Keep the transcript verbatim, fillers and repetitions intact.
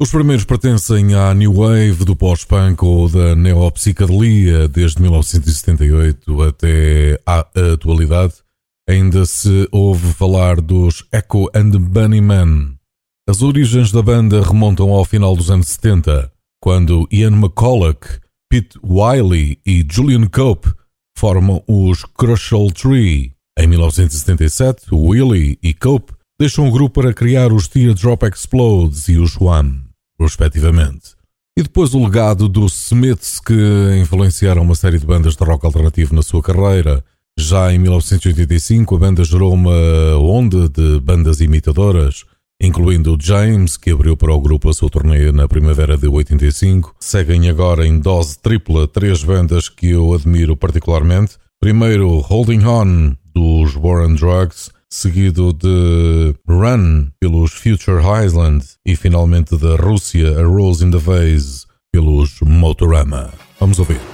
Os primeiros pertencem à New Wave do pós-punk ou da neopsicadelia desde mil novecentos e setenta e oito até à atualidade. Ainda se ouve falar dos Echo and the Bunnymen. As origens da banda remontam ao final dos anos setenta, quando Ian McCulloch, Pete Wiley e Julian Cope formam os Crucial Tree. Em mil novecentos e setenta e sete, Wiley e Cope deixam o grupo para criar os Teardrop Explodes e os One, respectivamente. E depois o legado dos Smiths, que influenciaram uma série de bandas de rock alternativo na sua carreira. Já em mil novecentos e oitenta e cinco, a banda gerou uma onda de bandas imitadoras, incluindo o James, que abriu para o grupo a sua turnê na primavera de oitenta e cinco. Seguem agora em dose tripla três bandas que eu admiro particularmente. Primeiro, Holding On, dos War on Drugs, seguido de Run, pelos Future Island, e finalmente da Rússia, A Rose in the Vase, pelos Motorama. Vamos ouvir.